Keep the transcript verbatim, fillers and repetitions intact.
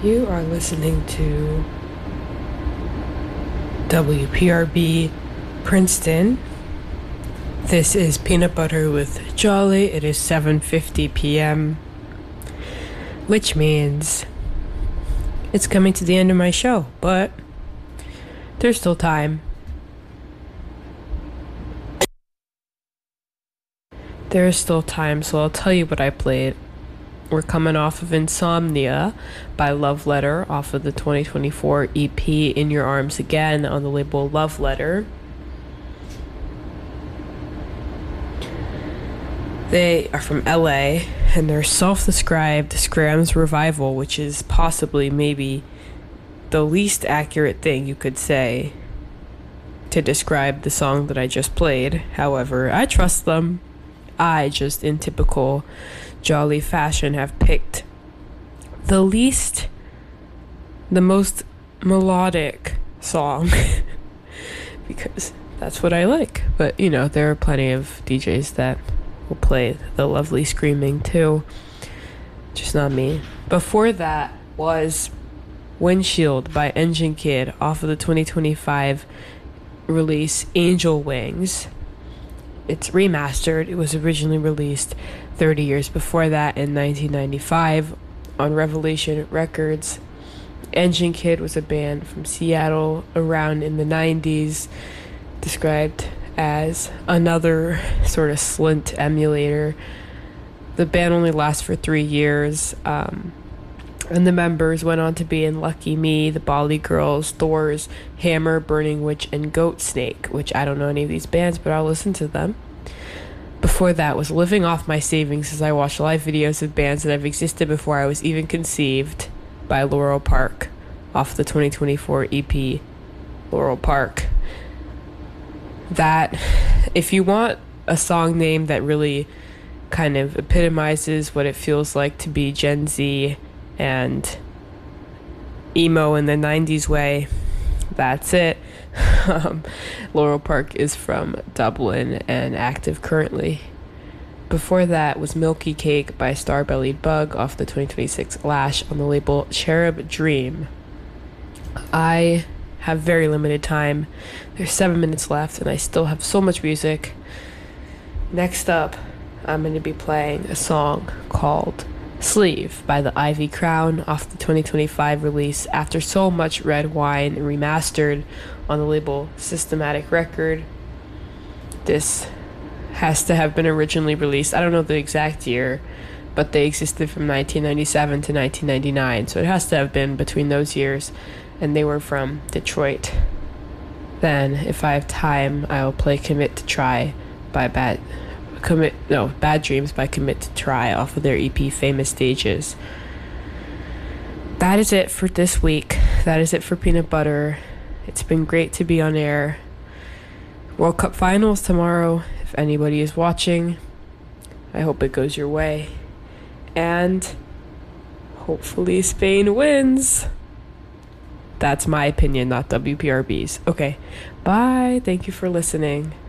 You are listening to W P R B Princeton. This is Peanut Butter with Jolly. It is seven fifty p.m., which means it's coming to the end of my show, but there's still time. There is still time, so I'll tell you what I played. We're coming off of Insomnia by Love Letter, off of the twenty twenty-four E P In Your Arms Again on the label Love Letter. They are from L A, and they're self-described Scrams Revival, which is possibly maybe the least accurate thing you could say to describe the song that I just played. However, I trust them. I just, in typical Jolly fashion, have picked the least, the most melodic song because that's what I like. But, you know, there are plenty of D Js that will play the lovely screaming too. Just not me. Before that was Windshield by Engine Kid off of the twenty twenty-five release Angel Wings. It's remastered. It was originally released thirty years before that in nineteen ninety-five on Revelation Records. Engine Kid was a band from Seattle around in the nineties, described as another sort of Slint emulator. The band only lasted for three years, um, and the members went on to be in Lucky Me, the Bali Girls, Thors, Hammer, Burning Witch, and Goat Snake, which I don't know any of these bands, but I'll listen to them. Before that was Living Off My Savings as I watched live videos of bands that have existed before I was even conceived by Laurel Park off the twenty twenty-four E P Laurel Park. That, if you want a song name that really kind of epitomizes what it feels like to be Gen Z and emo in the nineties way, that's it. um, Laurel Park is from Dublin and active currently. Before that was Milky Cake by Starbellied Bug off the twenty twenty-six Lash on the label Cherub Dream. I have very limited time. There's seven minutes left and I still have so much music. Next up, I'm going to be playing a song called Sleeve by the Ivy Crown off the twenty twenty-five release After So Much Red Wine, remastered on the label Systematic Record. This has to have been originally released, I don't know the exact year, but they existed from nineteen ninety-seven to nineteen ninety-nine, so it has to have been between those years, and they were from Detroit. Then, if I have time, I will play Commit to Try by Bad Commit no Bad Dreams by Commit to Try off of their E P Famous Stages. That is it for this week. That is it for Peanut Butter. It's been great to be on air. World Cup Finals tomorrow, if anybody is watching. I hope it goes your way. And hopefully Spain wins. That's my opinion, not W P R B's. Okay, bye. Thank you for listening.